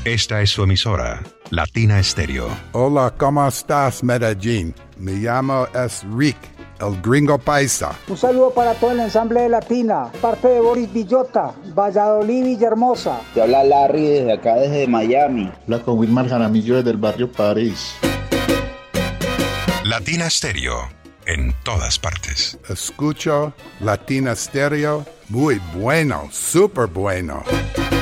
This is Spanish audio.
Esta es su emisora, Latina Stereo. Hola, ¿cómo estás, Medellín? Me llamo Rick, el gringo paisa. Un saludo para todo el ensamble de Latina, parte de Boris Villota, Valladolid, Villahermosa. Te habla Larry desde acá, desde Miami. Habla con Wilmar Jaramillo desde el barrio París. Latina Stereo, en todas partes. Escucho Latina Stereo, muy bueno, súper bueno.